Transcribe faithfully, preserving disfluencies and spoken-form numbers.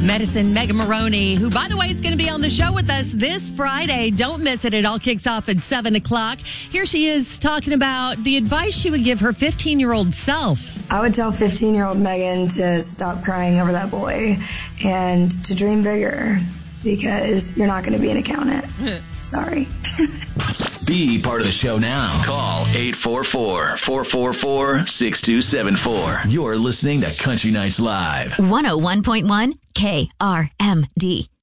Medicine Megan Maroney, who, by the way, is going to be on the show with us this Friday. Don't miss it. It all kicks off at seven o'clock. Here she is talking about the advice she would give her fifteen-year-old self. I would tell fifteen-year-old Megan to stop crying over that boy and to dream bigger, because you're not going to be an accountant. Sorry. Be part of the show now. Call eight four four, four four four, six two seven four. You're listening to Country Nights Live. one oh one point one K R M D.